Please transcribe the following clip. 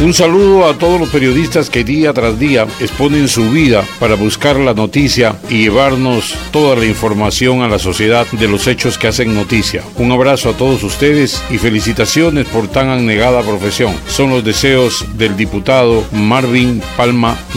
Un saludo a todos los periodistas que día tras día exponen su vida para buscar la noticia y llevarnos toda la información a la sociedad de los hechos que hacen noticia. Un abrazo a todos ustedes y felicitaciones por tan abnegada profesión. Son los deseos del diputado Marvin Palma